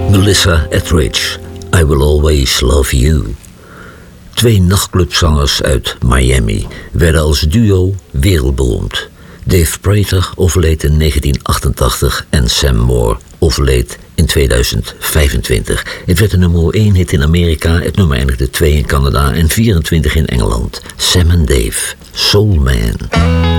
Melissa Etheridge, I Will Always Love You. Twee nachtclubzangers uit Miami werden als duo wereldberoemd. Dave Prater overleed in 1988 en Sam Moore overleed in 2025. Het werd de nummer 1 hit in Amerika, het nummer eindigde 2 in Canada en 24 in Engeland. Sam en Dave, Soul Man.